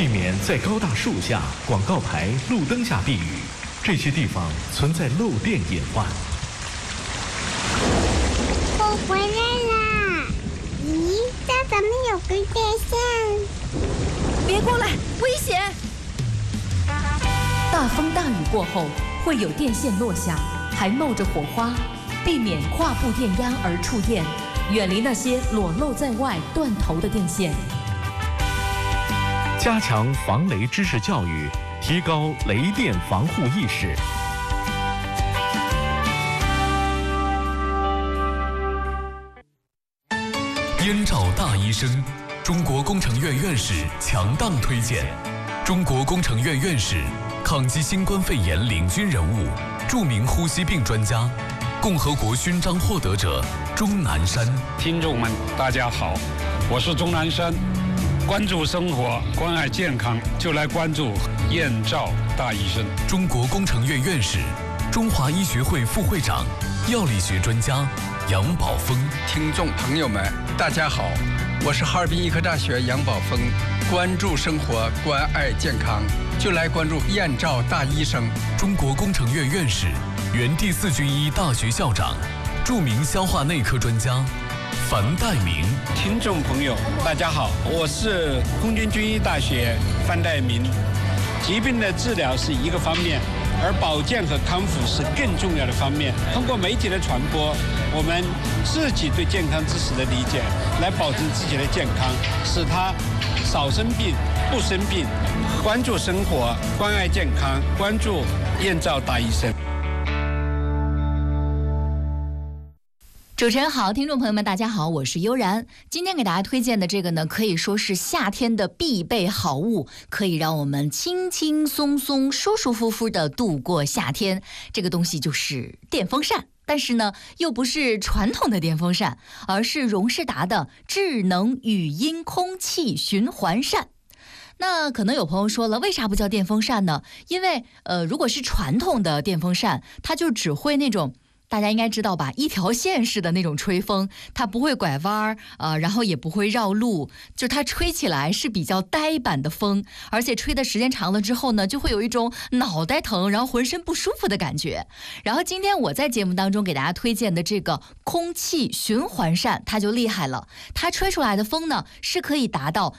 避免在高大树下、广告牌、路灯下避雨，这些地方存在漏电隐患。 我回来啦！咦，这怎么有根电线？ 别过来，危险！ 大风大雨过后会有电线落下，还冒着火花，避免跨步电压而触电，远离那些裸露在外、断头的电线。 加强防雷知识教育，提高雷电防护意识。 燕赵大医生，中国工程院院士强档推荐。中国工程院院士，抗击新冠肺炎领军人物，著名呼吸病专家，共和国勋章获得者钟南山。 听众们，大家好，我是钟南山。关注生活，关爱健康，就来关注燕赵大医生。 中国工程院院士，中华医学会副会长，药理学专家杨宝峰。 听众朋友们，大家好，我是哈尔滨医科大学杨宝峰。关注生活，关爱健康，就来关注燕赵大医生。 中国工程院院士，原第4军医大学校长，著名消化内科专家樊岱明。 听众朋友，大家好，我是空军军医大学樊岱明。疾病的治疗是一个方面，而保健和康复是更重要的方面。通过媒体的传播，我们自己对健康知识的理解，来保证自己的健康，使他少生病、不生病。关注生活，关爱健康，关注燕赵大医生。 主持人好，听众朋友们大家好，我是悠然。今天给大家推荐的这个呢，可以说是夏天的必备好物，可以让我们轻轻松松、舒舒服服的度过夏天。这个东西就是电风扇，但是呢，又不是传统的电风扇，而是荣仕达的智能语音空气循环扇。那可能有朋友说了，为啥不叫电风扇呢？因为如果是传统的电风扇，它就只会那种，大家应该知道吧，一条线式的那种吹风，它不会拐弯然后也不会绕路，就它吹起来是比较呆板的风，而且吹的时间长了之后呢，就会有一种脑袋疼，然后浑身不舒服的感觉。然后今天我在节目当中给大家推荐的这个空气循环扇，它就厉害了，它吹出来的风呢是可以达到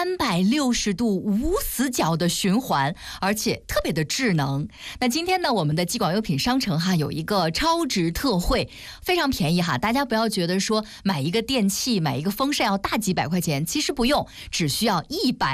360度无死角的循环，而且特别的智能。那今天呢，我们的技广优品商城有一个超值特惠，非常便宜哈，大家不要觉得说买一个电器买一个风扇要大几百块钱，其实不用，只需要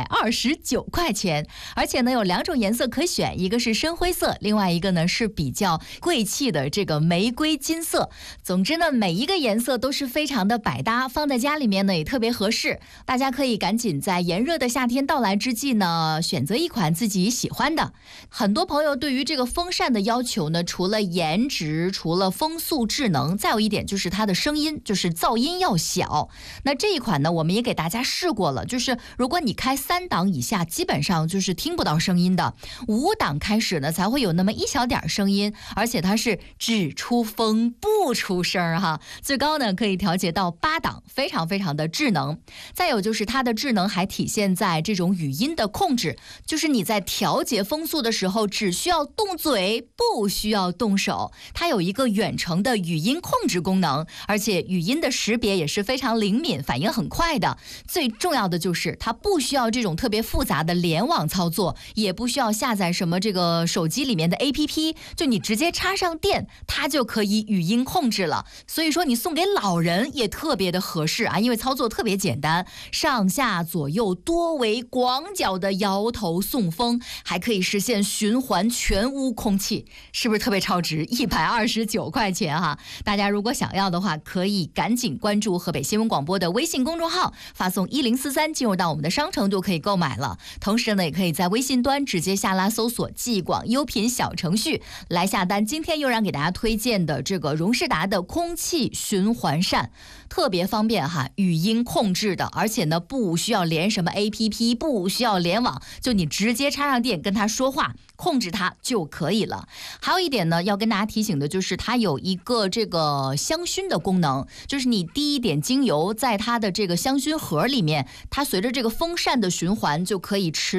129块钱，而且呢有2种颜色可选，一个是深灰色，另外一个呢是比较贵气的这个玫瑰金色。总之呢，每一个颜色都是非常的百搭，放在家里面呢也特别合适。大家可以赶紧在炎热的夏天到来之际呢，选择一款自己喜欢的。很多朋友对于这个风扇的要求呢，除了颜值，除了风速智能，再有一点就是它的声音，就是噪音要小。那这一款呢，我们也给大家试过了，就是如果你开3档以下，基本上就是听不到声音的，5档开始呢才会有那么一小点声音，而且它是只出风不出声哈。最高呢可以调节到8档，非常非常的智能。再有就是它的智能还体现在这种语音的控制，就是你在调节风速的时候，只需要动嘴，不需要动手。它有一个远程的语音控制功能，而且语音的识别也是非常灵敏，反应很快的。最重要的就是它不需要这种特别复杂的联网操作，也不需要下载什么这个手机里面的 APP， 就你直接插上电，它就可以语音控制了。所以说你送给老人也特别的合适啊，因为操作特别简单，上下左右多维广角的摇头送风，还可以实现循环全屋空气，是不是特别超值？129块钱哈！大家如果想要的话，可以赶紧关注河北新闻广播的微信公众号，发送1043进入到我们的商城就可以购买了。同时呢，也可以在微信端直接下拉搜索技广优品小程序来下单。今天悠然给大家推荐的这个荣仕达的空气循环扇，特别方便哈，语音控制的，而且呢不需要连什么 APP， 不需要联网，就你直接插上电跟它说话，控制它就可以了。还有一点呢，要跟大家提醒的就是它有一个这个香薰的功能，就是你滴一点精油在它的这个香薰盒里面，它随着这个风扇的循环就可以持